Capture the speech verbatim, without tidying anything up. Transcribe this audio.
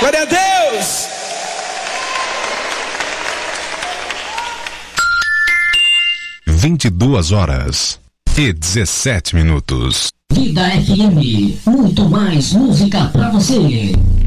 Glória a Deus! vinte e duas horas e dezessete minutos. Vida F M, muito mais música pra você.